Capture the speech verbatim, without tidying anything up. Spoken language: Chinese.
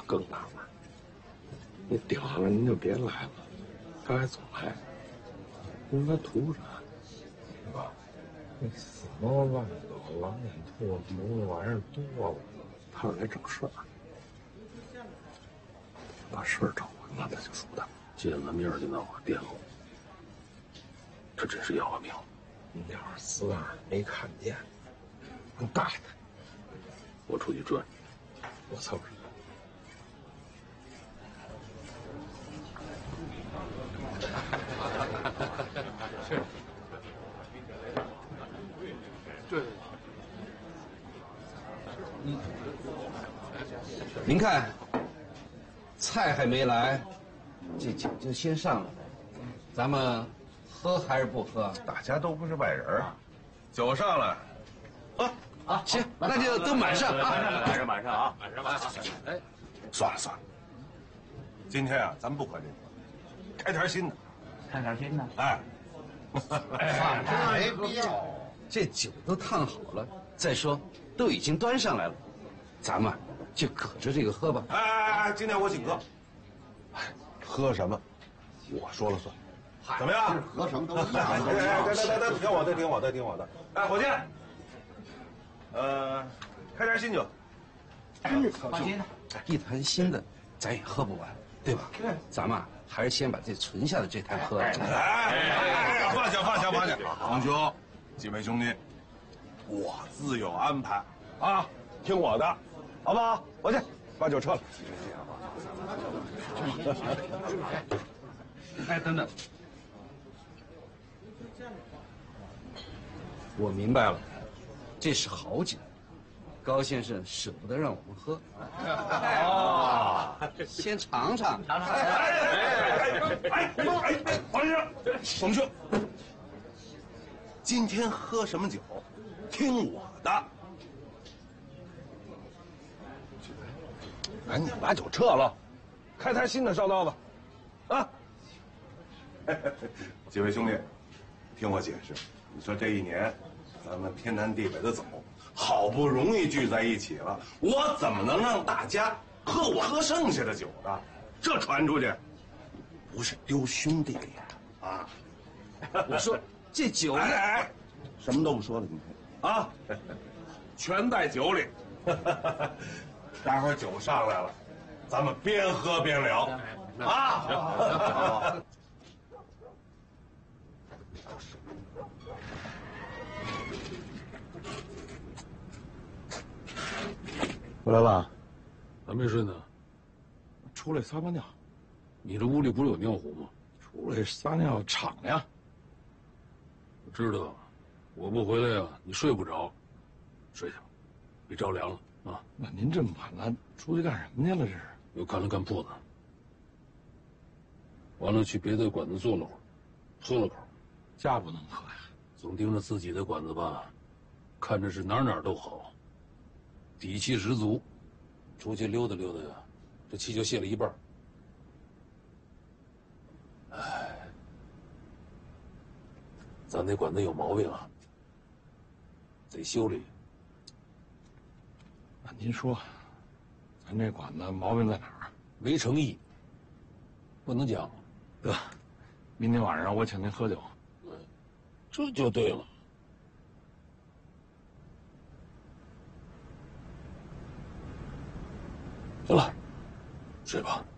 更纳闷，你顶上了您就别来了，他还总来，您他图啥？ 爸，那死猫烂狗、狼眼兔头那玩意儿多了， 他是来整事儿，把事儿找完了，他就说他见了面就拿我电话，这真是要我命！ 你要是死哪儿没看见，你大他！ 我出去转， 我凑合。 是。对。 嗯。您看，菜还没来，这酒就先上了，咱们喝还是不喝？ 大家都不是外人啊，酒上来，喝。 啊，行，那就都满上啊！ 满上满上啊！ 满上满上！ 哎，算了算了，今天啊，咱们不喝这个，开坛新的。 开点新的。 哎， 哎，没必要。这酒都烫好了，再说都已经端上来了，咱们就搁着这个喝吧。 哎哎哎，今天我请客，喝什么，我说了算，怎么样？ 喝什么都一样。 哎哎，来来来，听我的，听我的，听我的。哎，伙计，呃，开点新酒。 放心， 一坛新的，咱也喝不完，对吧？咱们还是先把这存下的这坛喝了。 哎哎哎，放下放下放下，王兄，几位兄弟，我自有安排啊，听我的，好不好？伙计，把酒撤了。 哎，等等，我明白了，这是好酒，高先生舍不得让我们喝。哦，先尝尝。尝尝。哎哎哎哎哎，黄先生，冯兄，今天喝什么酒，听我的。赶紧把酒撤了，开坛新的烧刀子，啊！几位兄弟，听我解释，你说这一年，咱们天南地北的走，好不容易聚在一起了，我怎么能让大家喝我喝剩下的酒呢？这传出去，不是丢兄弟脸啊！ 我说这酒， 哎哎，什么都不说了，今天啊，全在酒里。待会儿酒上来了，咱们边喝边聊啊！ 回来了， 还没睡呢。 出来撒把尿。 你这屋里不是有尿壶吗？ 出来撒尿敞亮。 我知道，我不回来呀，你睡不着。睡去吧，别着凉了啊。 那您这么晚了，出去干什么去了？这是？ 又看了看铺子。完了，去别的馆子坐了会儿，喝了口。 家不能喝呀。 总盯着自己的馆子吧，看着是哪哪都好，底气十足。出去溜达溜达呀，这气就泄了一半。哎，咱那馆子有毛病啊，得修理。 那您说，咱这馆子毛病在哪儿？ 没诚意，不能讲。 得，明天晚上我请您喝酒。 这就对了。行了，睡吧。